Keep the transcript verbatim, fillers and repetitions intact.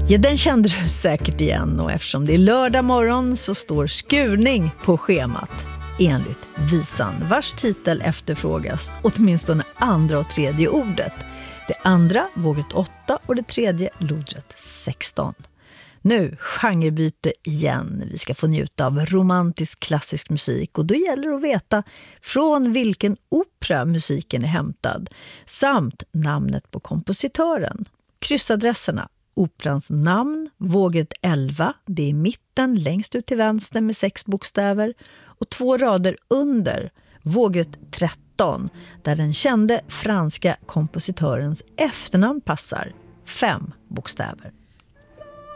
Ja, den kände du säkert igen, och eftersom det är lördag morgon så står skurning på schemat enligt visan, vars titel efterfrågas åtminstone andra och tredje ordet. Det andra våget åtta och det tredje lodret sexton. Nu genrebyte igen. Vi ska få njuta av romantisk klassisk musik, och då gäller det att veta från vilken opera musiken är hämtad samt namnet på kompositören. Kryssadresserna: operans namn, våget elva, det är i mitten längst ut till vänster med sex bokstäver, och två rader under våget tretton där den kände franska kompositörens efternamn passar, fem bokstäver.